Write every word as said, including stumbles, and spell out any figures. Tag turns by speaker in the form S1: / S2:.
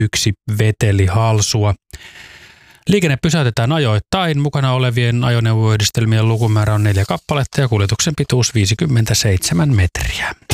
S1: yksi vetelihalsua. Liikenne pysäytetään ajoittain. Mukana olevien ajoneuvoyhdistelmien lukumäärä on neljä kappaletta ja kuljetuksen pituus viisikymmentäseitsemän metriä.